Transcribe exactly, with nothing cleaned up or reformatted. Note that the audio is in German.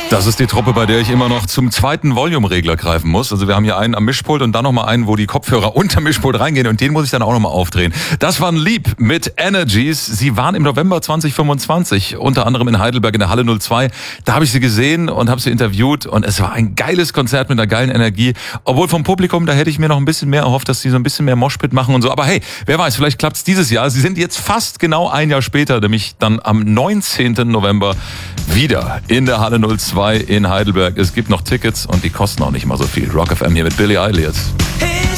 Das ist die Truppe, bei der ich immer noch zum zweiten Volume-Regler greifen muss. Also wir haben hier einen am Mischpult und dann nochmal einen, wo die Kopfhörer unter Mischpult reingehen und den muss ich dann auch nochmal aufdrehen. Das waren Leap mit Energies. Sie waren im November zwanzig fünfundzwanzig, unter anderem in Heidelberg in der Halle null zwei. Da habe ich sie gesehen und habe sie interviewt und es war ein geiles Konzert mit einer geilen Energie. Obwohl vom Publikum, da hätte ich mir noch ein bisschen mehr erhofft, dass sie so ein bisschen mehr Moshpit machen und so. Aber hey, wer weiß, vielleicht klappt's dieses Jahr. Sie sind jetzt fast genau ein Jahr später, nämlich dann am neunzehnten November wieder in der Halle null zwei in Heidelberg. Es gibt noch Tickets und die kosten auch nicht mal so viel. Rock F M hier mit Billie Eilish.